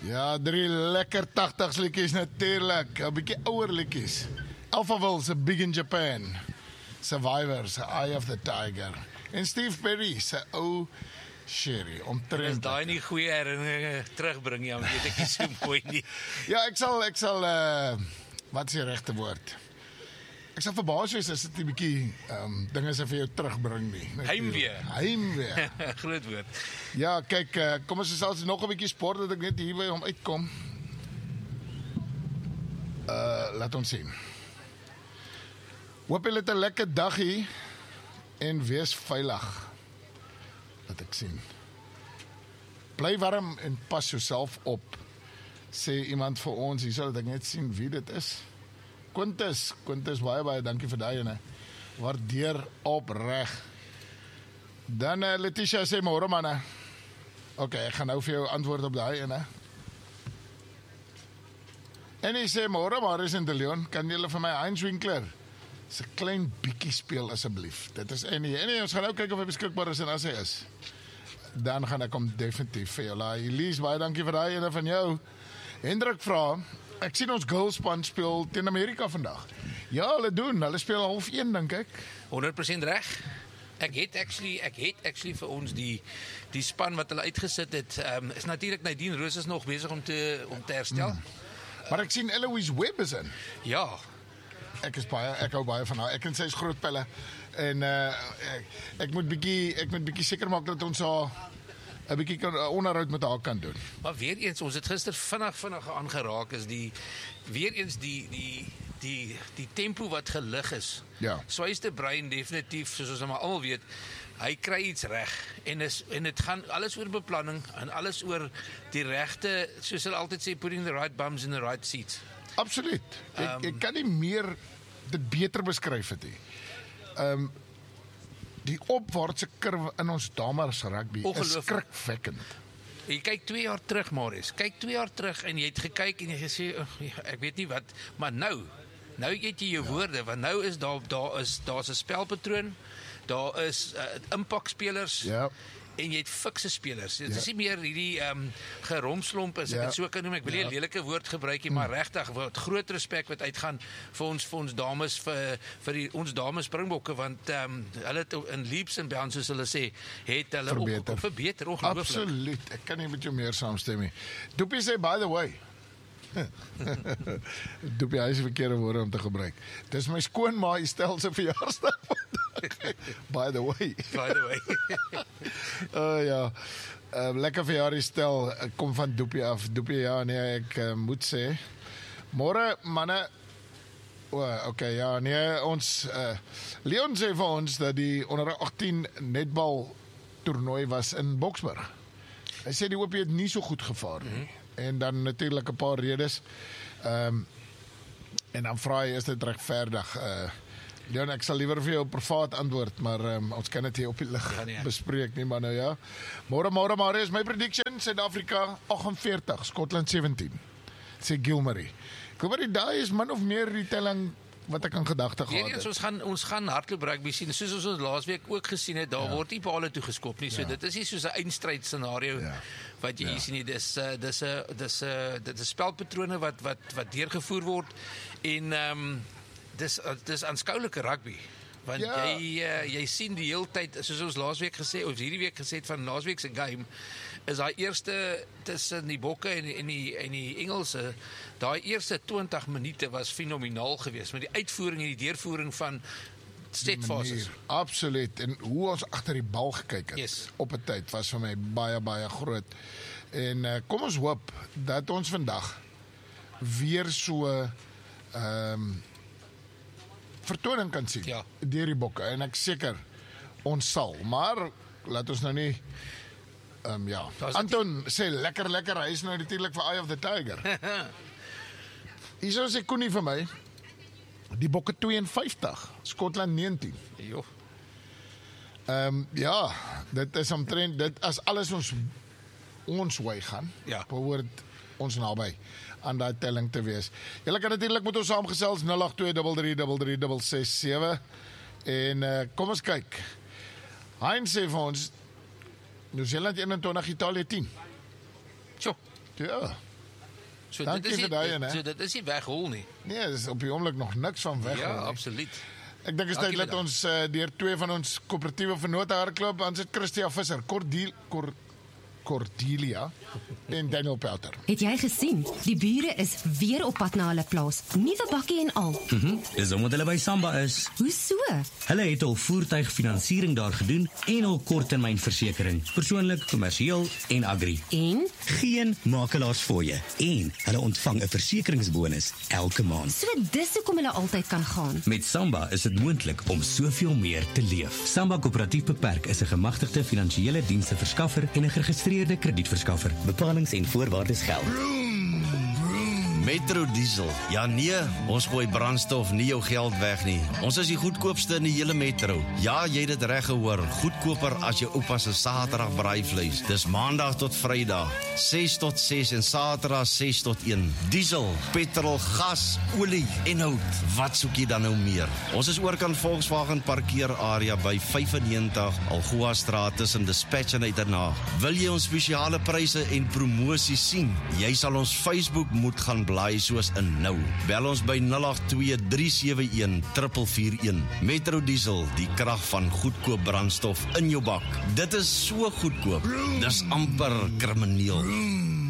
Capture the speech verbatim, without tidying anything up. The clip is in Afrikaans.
Ja, drie lekker tachtigs liedjies natuurlijk. 'n bietjie ouer liedjies. Alphaville se Big in Japan. Survivor se Eye of the Tiger. En Steve Perry se ou Sherry. As Omtrent. daai nie goeie herinneringe terugbring, ja, weet ek nie so mooi nie. Ja, ek sal ek sal uh, wat is die regte woord? Ek sal verbaas wees as dit 'n bietjie ehm dinge se vir jou terugbring nie. Heimwee. Heimwee. Groot woord. Ja, kyk, uh, kom ons selfs nog 'n bietjie sport dat ek net hier by hom uitkom. Uh, laat ons sien. Hoop julle het 'n lekker dag hier en wees veilig. Wat ek sien. Bly warm en pas jouself op. Sê iemand vir ons, hier sal ek net sien wie dit is. Quintus, Quintus, baie baie dankie vir daai ene. Waardeer opreg. Dan uh, Letitia sê môre manne. OK, ek gaan nou vir jou antwoord op daai ene. En hy sê môre Marius en De Leon, kan julle vir my Heinz Winkler se klein bietjie speel asseblief. Dit is en en ons gaan nou kyk of hy beskikbaar is en as hy is, dan gaan ek hom definitief vir jou laai. Elise, baie dankie vir daai ene van jou. Hendrik vra, ek sien ons girlspan speel teen Amerika vandag. Ja, hulle doen. Hulle speel half een dink ek. honderd persent reg. Ek het actually ek het actually vir ons die die span wat hulle uitgesit het, um, is natuurlik Nadine Roos is nog besig om te om te herstel. Mm. Maar ek sien Eloise Webb is in. Ja. Ek is baie ek hou baie van haar. Ek en sy is groot pelle en uh ek, ek moet bietjie ek moet bietjie seker maak dat ons haar 'n bietjie kan onderhoud met haar kan doen. Maar weer eens, ons het gister vinnig vinnig aangeraak is die weer eens die die die die tempo wat gelig is. Ja. Swaiste brein definitief, soos ons maar almal weet, hy kry iets reg en is en dit gaan alles oor beplanning en alles oor die regte, soos hulle altyd sê, putting the right bums in the right seats. Absoluut. Ek, um, ek kan nie meer dit beter beskryf het nie. Ehm um, die opwaartse kurwe in ons dames rugby is skrikwekkend. Jy kyk twee jaar terug, Marius. Kyk twee jaar terug en jy het gekyk en jy gesê, oh, ek weet nie wat, maar nou, nou het jy jou ja. woorde, want nou is daar daar is daar's 'n spelpatroon, daar is uh, impakspelers. Ja. En jy het fikse spelers. Dit ja. is nie meer hierdie ehm um, geromslomp as ek ja. dit so kan noem. Ek wil nie 'n ja. lelike woord gebruik nie, maar regtig wat groot respek wat uitgaan vir ons vir ons dames vir vir die, ons dames springbokke want ehm um, hulle het in leaps and bounds soos hulle sê, het hulle verbeter. op, op verbeter ongelooflik. Absoluut. Ek kan nie met jou meer saamstem nie. Doopie sê by the way. Doopie hy is verkeerde woorde om te gebruik. Dis my skoonma Estel se verjaarsdag. By the way. By the way. uh, ja. Uh, lekker verjaardag Estel. Ek kom van Doopie af. Doopie ja, nee, ek uh, moet sê. Môre manne. O, oh, okay, ja, nee, ons uh, Leon sê vir ons dat die onder agttien netbal toernooi was in Boksburg. Hy sê die O P het nie so goed gevaar nie. Mm-hmm. En dan natuurlik 'n paar redes. Ehm um, en dan vra hy is dit regverdig? Uh Leon, ek sal liewer vir jou privaat antwoord, maar um, ons kan dit hier op die lig ja, nee. bespreek nie, maar nou ja. Môre môre môre is my prediction Suid-Afrika agt en veertig, Skotland sewentien. Sê Gilmarie. Gilmarie, daai is min of meer die telling wat ek aan gedagte gehad het. Ons gaan ons gaan hardloop rugby sien. Soos ons ons laasweek ook gesien het, daar ja. word nie bale toe geskop nie. So ja. dit is nie soos 'n eindstryd scenario ja. wat jy ja. hier sien nie. Dis uh, dis 'n dis 'n dit is spelpatrone wat wat wat deurgevoer word en ehm um, dis uh, dis aanskoulike rugby. Want ja. jy uh, jy sien die hele tyd soos ons laasweek gesê of hierdie week gesê het van laasweek se game is daai eerste tussen die bokke en en die en die Engelse, daai eerste twintig minute was fenomenaal geweest met die uitvoering en die deurvoering van setfases. Absoluut. En hoe ons agter die bal gekyk het yes. op 'n tyd was vir my baie baie groot. En uh, kom ons hoop dat ons vandag weer so ehm um, vertoning kan sien ja. deur die bokke en ek seker ons sal, maar laat ons nou nie ehm um, ja. Anton sê lekker lekker, hy is nou natuurlik vir Eye of the Tiger. Hier is 'n koenie vir my. Die bokke twee en vyftig, Skotland negentien. Jo. Ehm um, ja, dit is omtrent dit as alles ons ons wy gaan. Ja. Behoort ons naby aan daai telling te wees. Julle kan natuurlik met ons saamgesels nul agt twee drie drie drie drie ses sewe en uh, kom ons kyk. Heinz sê vir ons Nieu-Seeland eenentwintig, Italië tien. Tjoh. Ja. So Dankie dit is vir daai een, nie, hè. so dit is nie weghol nie. Nee, dis op die oomblik nog niks van weg. Ja, hoor, nie. absoluut. Ek dink is Dankie tyd dat vir dat. ons uh, deur twee van ons koöperatiewe vennote hardloop, ons het Christia Visser, Cordiel, Cor, Cordelia en Daniel Pelter. Het jy gesien? Die bure is weer op pad na hulle plaas. Nuwe bakkie en al. Mhm, dis omdat hulle by Samba is. Hoe so? Hulle het al voertuigfinansiering daar gedoen en al korttermynversekering, persoonlik, kommersieel en agri. En? Geen makelaars fooie en hulle ontvang 'n versekeringsbonus elke maand. So dis hoekom hulle altyd kan gaan. Met Samba is dit moontlik om soveel meer te leef. Samba Koöperatief Beperk is 'n gemagtigde finansiële dienste verskaffer en 'n geregistreerde kredietverskaffer. Bepalings en voorwaardes geld. Metro Diesel. Ja nee, ons gooi brandstof nie jou geld weg nie. Ons is die goedkoopste in die hele metro. Ja, jy het dit reg gehoor. Goedkoper as jou oupa se Saterdag braaivleis. Dis Maandag tot Vrydag, ses tot ses en Saterdag ses tot een. Diesel, petrol, gas, olie en hout. Wat soek jy dan nou meer? Ons is oorkant Volkswagen parkeerarea by vyfennegentig Algoa Straat tussen Dispatch en Uiternaag. Wil jy ons spesiale pryse en promosies sien? Jy sal ons Facebook moet gaan blaai soos in nou. Bel ons by nul agt twee drie sewe een vier vier een. Metro Diesel, die krag van goedkoop brandstof in jou bak. Dit is so goedkoop. Dis amper krimineel.